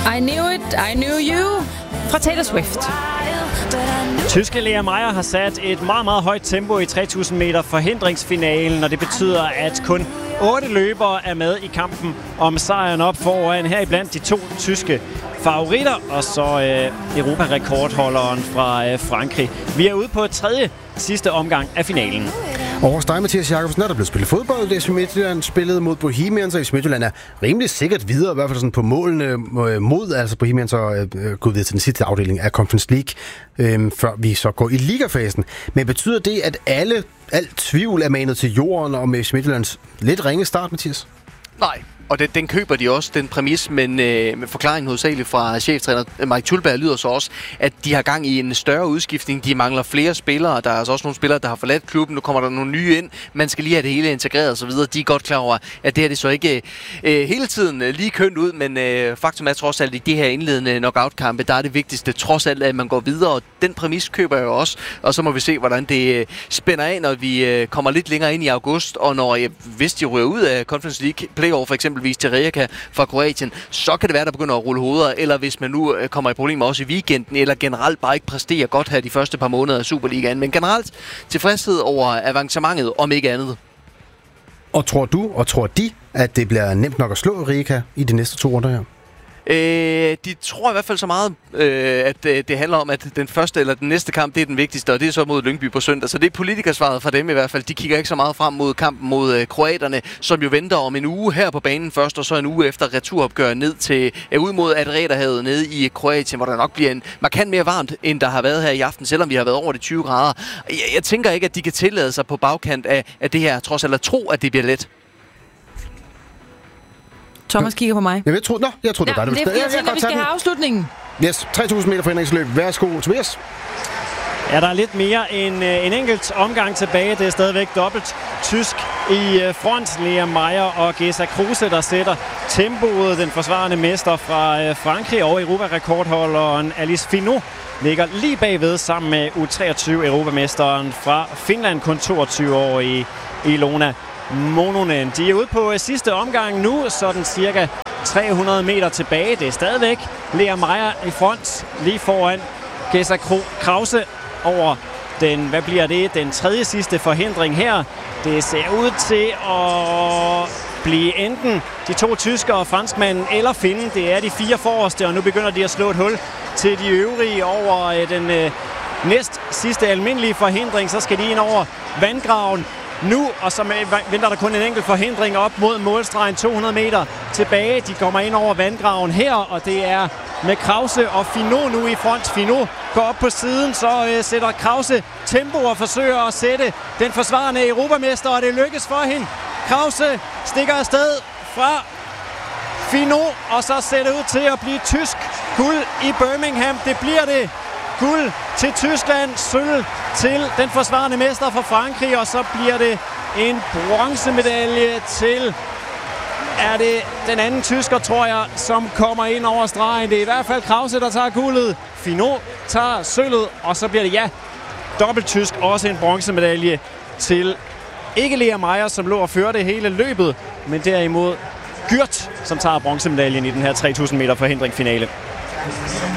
I Knew It, I Knew You fra Taylor Swift. Tyske Lea Meyer har sat et meget, meget højt tempo i 3000 meter forhindringsfinalen, og det betyder, at kun 8 løbere er med i kampen om sejren op foran heriblandt de 2 tyske favoritter, og så Europa-rekordholderen fra Frankrig. Vi er ude på tredje sidste omgang af finalen. Over hos dig, Mathias Jakobsen, er der blevet spillet fodbold. FC Midtjylland spillede mod Bohemians, og FC Midtjylland er rimelig sikkert videre, i hvert fald sådan på målene mod altså Bohemians og gå videre til den sidste afdeling af Conference League, før vi så går i ligafasen. Men betyder det, at alt tvivl er manet til jorden om FC Midtjyllands lidt ringe start, Mathias? Nej. Og den køber de også, den præmis, men med forklaringen hovedsageligt fra cheftræner Mike Tulberg lyder så også, at de har gang i en større udskiftning. De mangler flere spillere. Der er altså også nogle spillere, der har forladt klubben. Nu kommer der nogle nye ind. Man skal lige have det hele integreret og så videre. De er godt klar over, at det her det så ikke hele tiden lige kønt ud, men faktum er trods alt, i de her indledende knockout-kampe, der er det vigtigste trods alt, at man går videre. Og den præmis køber jeg jo også. Og så må vi se, hvordan det spænder af, når vi kommer lidt længere ind i august. Og når hvis de ryger ud af Conference League playoff, for eksempelvis til Rijeka fra Kroatien, så kan det være, der begynder at rulle hoveder, eller hvis man nu kommer i problemer også i weekenden, eller generelt bare ikke præsterer godt her de første par måneder af Superligaen. Men generelt tilfredshed over avancementet, om ikke andet. Og tror de, at det bliver nemt nok at slå Rijeka i de næste 2 runder her? De tror i hvert fald så meget, at det handler om, at den første eller den næste kamp, det er den vigtigste, og det er så mod Lyngby på søndag. Så det er politikersvaret fra dem i hvert fald. De kigger ikke så meget frem mod kampen mod kroaterne, som jo venter om en uge her på banen først, og så en uge efter returopgør ned til ud mod Adriaterhavet nede i Kroatien, hvor der nok bliver en markant mere varmt, end der har været her i aften, selvom vi har været over de 20 grader. Jeg tænker ikke, at de kan tillade sig på bagkant af det her, trods alt at tro, at det bliver let. Thomas kigger på mig. Jeg tror det var dig. Jeg tænker, vi skal have afslutningen. Yes, 3000 meter forhindringsløb. Værsgo, Tobias. Ja, der er lidt mere end en enkelt omgang tilbage. Det er stadigvæk dobbelt tysk i front. Lea Meyer og Gesa Kruse, der sætter tempoet. Den forsvarende mester fra Frankrig og Europa-rekordholderen Alice Finot ligger lige bagved sammen med U23-europamesteren fra Finland, kun 22 år i Ilona Mononen. De er ude på sidste omgang nu, sådan cirka 300 meter tilbage. Det er stadigvæk Lea Meyer i front, lige foran Gesa Krause over den tredje sidste forhindring her. Det ser ud til at blive enten de 2 tyskere og franskmanden eller finnen. Det er de 4 forreste, og nu begynder de at slå et hul til de øvrige over den næst sidste almindelige forhindring. Så skal de ind over vandgraven nu, og så venter der kun en enkelt forhindring op mod målstregen 200 meter tilbage. De kommer ind over vandgraven her, og det er med Krause og Finot nu i front. Finot går op på siden, så sætter Krause tempo og forsøger at sætte den forsvarende europamester, og det lykkes for hende. Krause stikker afsted fra Finot, og så ser det ud til at blive tysk guld i Birmingham. Det bliver det. Guld til Tyskland, sølv til den forsvarende mester fra Frankrig, og så bliver det en bronzemedalje til, er det den anden tysker, tror jeg, som kommer ind over stregen. Det er i hvert fald Krause, der tager guldet. Finot tager sølvet, og så bliver det, dobbelt tysk, også en bronzemedalje til ikke Lea Meyer, som lå og førte hele løbet, men derimod Gyrt, som tager bronzemedaljen i den her 3000 meter forhindringsfinale.